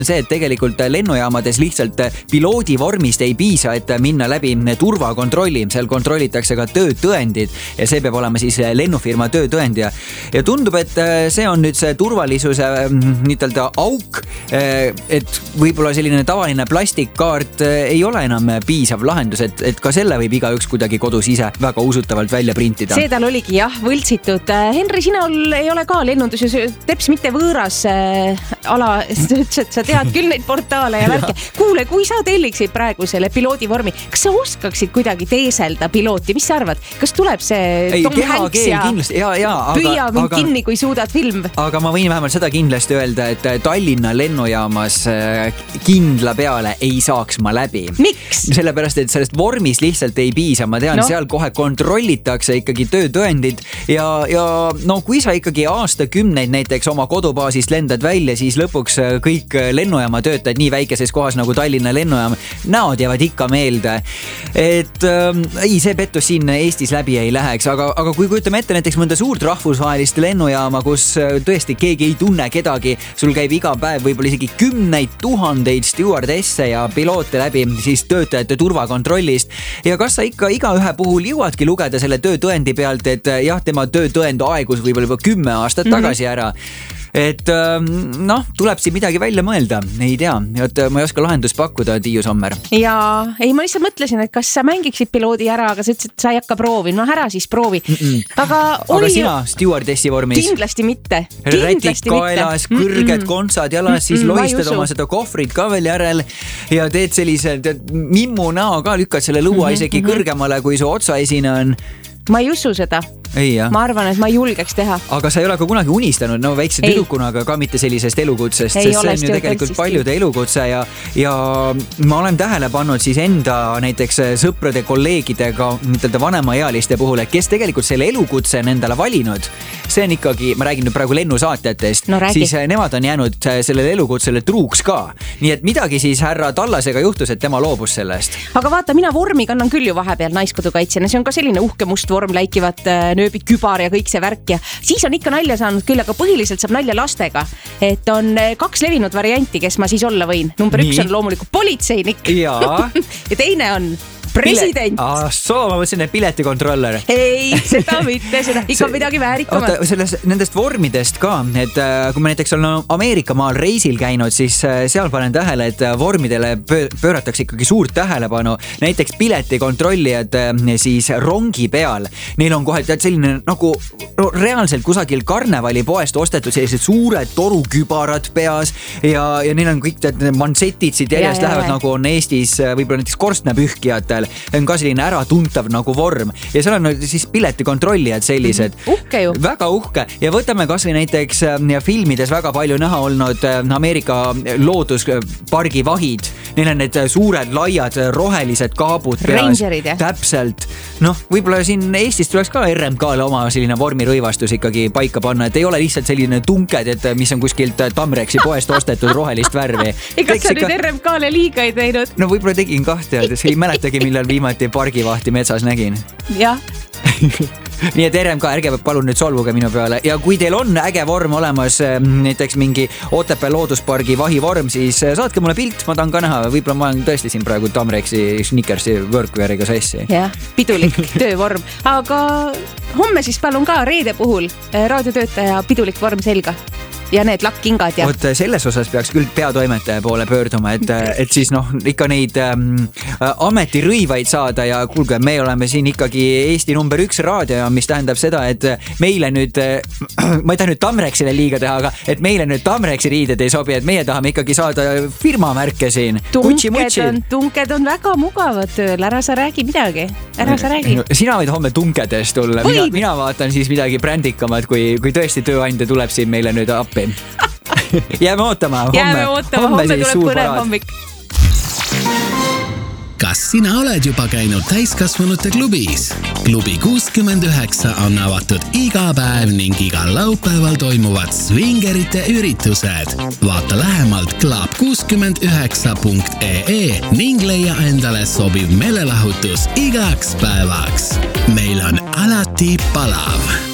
see, et tegelikult lennujaamades lihtsalt piloodi vormist ei piisa, et minna läbi turvakontrolli. Seal kontrollitakse ka töötõendid ja see peab olema siis lennufirma töötõend. Ja tundub, et see on nüüd see turvalisuse niitelda auk, et võib-olla selline tavaline plastikkaart ei ole enam piisav lahendus, et ka selle võib igaüks kuidagi kodus ise väga usutavalt välja printida. See tal oligi jah, võltsitud. Henri, sina ei ole ka lennundus ja teps mitte võõras ala, et sa tead küll neid portaale ja värke. Kuule, kui sa telliksid praegu selle piloodi vormi, kas sa oskaksid kuidagi teeselda pilooti? Mis sa arvad? Kas tuleb see Tom Hanks ja püüa mind kinni, kui suudad film? Aga ma võin vähemalt seda kindlasti öelda, et Tallinna lennujaamas kindla peale ei saaks ma läbi. Miks? Sellepärast, et sellest vormis lihtsalt ei piisa. Ma tean, seal kohe kontrollitakse ikkagi töötõendid ja no kui sa ikkagi aastakümneid näiteks oma kodubaasist lendad välja, siis lõpuks kõik lennujaama töötajad nii väikeses kohas nagu Tallinna lennujaam, näod jäävad ikka meelde. Et see pettus siin Eestis läbi ei läheks, aga kui kujutame ette näiteks mõnda suurt rahvusvahelist lennujaama, kus tõesti keegi ei tunne kedagi, sul käib iga päev võib-olla isegi 10 000 stewardesse ja piloote läbi siis töötajate turvakontrollist ja kas sa ikka igaühe puhul jõuadki lugeda selle töötõendi pealt, et jah, tema töötõend aegus võib-olla juba 10 aastat tagasi ära. Et tuleb siin midagi välja mõelda, ei tea, et ma ei oska lahendust pakkuda, Tiiu Sommer. Ja ei, ma lihtsalt mõtlesin, et kas sa mängiksid piloodi ära, aga sa ütlesid, et sa ei hakka proovi. No ära siis proovi. Aga sina stewardessi vormis? Kindlasti mitte. Rätik kaelas, kõrged kontsad jalas, siis lohistad oma seda kohvrit ka veel järel ja teed sellise mimmu näo ka, lükkad selle luua isegi kõrgemale, kui su otsaesine on. Ma ei usu seda. Ei, jah. Ma arvan, et ma ei julgeks teha. Aga sa ei ole ka kunagi unistanud, väikse tüdrukuna, aga ka mitte sellisest elukutsest, sest see on ju tegelikult paljude elukutse ja ma olen tähele pannud siis enda näiteks sõprade kolleegidega vanemaealiste puhul, et kes tegelikult selle elukutse on endale valinud, see on ikkagi, ma räägin nüüd praegu lennusaatjatest, siis nemad on jäänud sellele elukutsele truuks ka. Nii et midagi siis härra Tallasega juhtus, et tema loobus sellest. Aga vaata, mina vormi kannan küll ju vahepeal naiskodukaitsjana, see on ka selline uhke must vorm, läikivad nööbid, kübar ja kõik see värk ja siis on ikka nalja saanud küll, aga põhiliselt saab nalja lastega. Et on 2 levinud varianti, kes ma siis olla võin. Number 1 on loomulikult politseinik ja teine on president. Ma mõtlesin, et piletikontroller. Ei, seda mitte, seda ikka midagi väärikamat. Nendest vormidest ka, et kui me näiteks olen Ameerika maal reisil käinud, siis seal panen tähele, et vormidele pööratakse ikkagi suurt tähelepanu. Näiteks piletikontrollijad siis rongi peal. Neil on kohe selline nagu reaalselt kusagil karnevalipoest ostetud sellised suured torukübarad peas ja neil on kõik mansetid siit järjest lähevad nagu on Eestis võib-olla näiteks korstnapühkijatel. On ka selline äratuntav nagu vorm ja seal on siis piletikontrollijad sellised. Uhke ju. Väga uhke ja võtame kas või näiteks filmides väga palju näha olnud Ameerika looduspargi vahid. Neil on need suured, laiad, rohelised kaabud peas. Rangerid, jah? Täpselt. Võib-olla siin Eestis tuleks ka RMK-le oma selline vormirõivastus ikkagi paika panna, et ei ole lihtsalt selline tunked, et mis on kuskilt Tamreksi poest ostetud rohelist värvi. Kas sa nüüd RMK-le liiga ei teinud? No võib-olla tegin kahte, ei mäletagi, millal viimati pargivahti metsas nägin. Jah. Nii et RMK, ärge palun nüüd solvuge minu peale ja kui teil on äge vorm olemas, näiteks mingi Otepää looduspargi vahivorm, siis saatke mulle pilt, ma tahan ka näha, võib-olla ma olen tõesti siin praegu Tamreksi Snickersi workweariga sassi. Jah, pidulik töövorm, aga homme siis palun ka reede puhul raadiotöötaja pidulik vorm selga. Ja need lakkingad ja... Oot, selles osas peaks küll peatoimetaja poole pöörduma, et siis ikka neid ametirõivaid saada ja kuulge, me oleme siin ikkagi Eesti number 1 raadio, mis tähendab seda, et meile nüüd, ma ei taha nüüd Tamreksile liiga teha, aga et meile nüüd Tamreksi riided ei sobi, et meie tahame ikkagi saada firmamärke siin. Tunked on väga mugavad tööl, ära sa räägi midagi. Ära sa räägi. Sina võid homme tunkedest tulla, mina vaatan siis midagi brändikamat, kui tõesti tööandja tuleb siin meile nüüd appi. Jääme ootama, homme tuleb põnev hommik. Kas sina oled juba käinud täiskasvanute klubis? Klubi 69 on avatud iga päev ning igal laupäeval toimuvad swingerite üritused. Vaata lähemalt club69.ee ning leia endale sobiv meelelahutus igaks päevaks. Meil on alati palav.